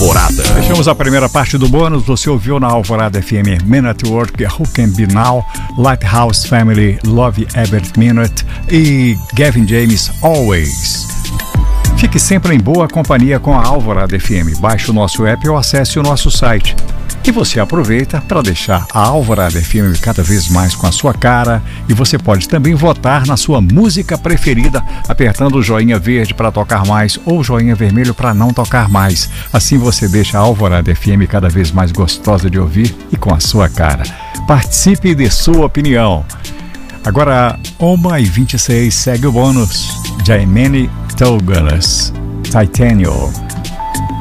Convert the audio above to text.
Alvorada. Fechamos a primeira parte do bônus. Você ouviu na Alvorada FM Men at Work, Who Can Be Now, Lighthouse Family, Love Every Minute e Gavin James, Always. Fique sempre em boa companhia com a Alvorada FM. Baixe o nosso app ou acesse o nosso site. E você aproveita para deixar a Alvorada FM cada vez mais com a sua cara. E você pode também votar na sua música preferida, apertando o joinha verde para tocar mais ou o joinha vermelho para não tocar mais. Assim você deixa a Alvorada FM cada vez mais gostosa de ouvir e com a sua cara. Participe de sua opinião. Agora, 1h26, segue o bônus. Jaimene Tauganas, Titanium.